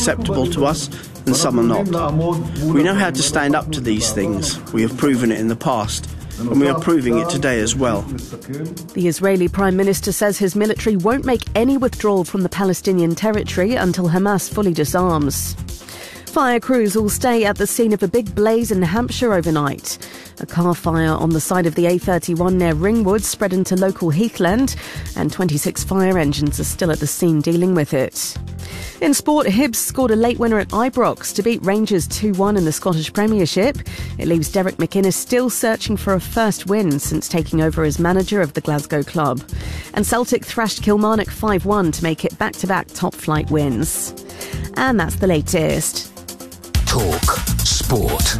acceptable to us and some are not. We know how to stand up to these things. We have proven it in the past, and we are proving it today as well. The Israeli Prime Minister says his military won't make any withdrawal from the Palestinian territory until Hamas fully disarms. Fire crews will stay at the scene of a big blaze in Hampshire overnight. A car fire on the side of the A31 near Ringwood spread into local heathland, and 26 fire engines are still at the scene dealing with it. In sport, Hibs scored a late winner at Ibrox to beat Rangers 2-1 in the Scottish Premiership. It leaves Derek McInnes still searching for a first win since taking over as manager of the Glasgow club. And Celtic thrashed Kilmarnock 5-1 to make it back-to-back top-flight wins. And that's the latest. Talk Sport.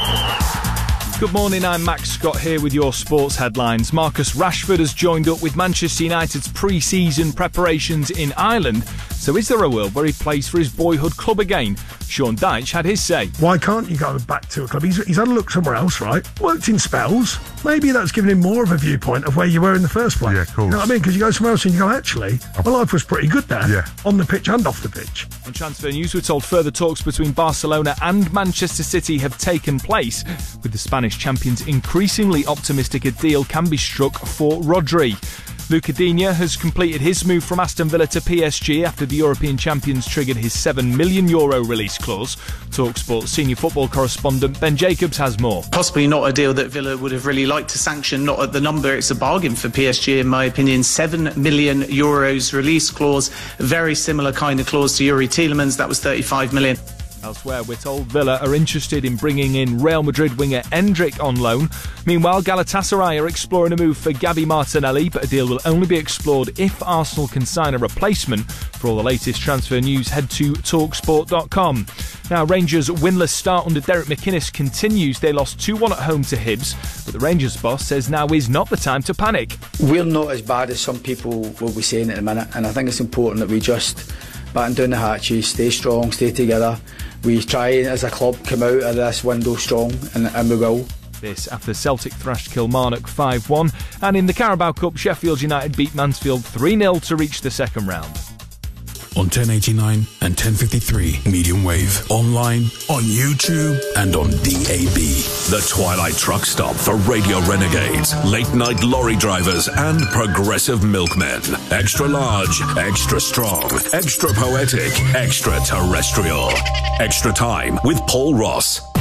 Good morning, I'm Max Scott here with your sports headlines. Marcus Rashford has joined up with Manchester United's pre-season preparations in Ireland. So is there a world where he plays for his boyhood club again? Sean Dyche had his say. Why can't you go back to a club? He's had a look somewhere else, right? Worked in spells. Maybe that's given him more of a viewpoint of where you were in the first place. Yeah, of course. You know what I mean? Because you go somewhere else and you go, actually, my life was pretty good there. Yeah. On the pitch and off the pitch. On Transfer News, we're told further talks between Barcelona and Manchester City have taken place, with the Spanish champions increasingly optimistic a deal can be struck for Rodri. Luca Digne has completed his move from Aston Villa to PSG after the European champions triggered his €7 million release clause. TalkSport senior football correspondent Ben Jacobs has more. Possibly not a deal that Villa would have really liked to sanction, not at the number. It's a bargain for PSG, in my opinion. €7 million release clause, very similar kind of clause to Yuri Tielemans. That was €35 million. Elsewhere, we're told Villa are interested in bringing in Real Madrid winger Endrick on loan. Meanwhile, Galatasaray are exploring a move for Gabi Martinelli, but a deal will only be explored if Arsenal can sign a replacement. For all the latest transfer news, head to talksport.com. Now, Rangers' winless start under Derek McInnes continues. They lost 2-1 at home to Hibs, but the Rangers boss says now is not the time to panic. We're not as bad as some people will be saying at the minute, and I think it's important that we just batten down the hatches, stay strong, stay together. We try as a club come out of this window strong, and we will. This after Celtic thrashed Kilmarnock 5-1, and in the Carabao Cup, Sheffield United beat Mansfield 3-0 to reach the second round. On 1089 and 1053 medium wave, online, on YouTube and on DAB. The Twilight Truck Stop for Radio Renegades, late night lorry drivers and progressive milkmen. Extra large, extra strong, extra poetic, extra terrestrial. Extra time with Paul Ross.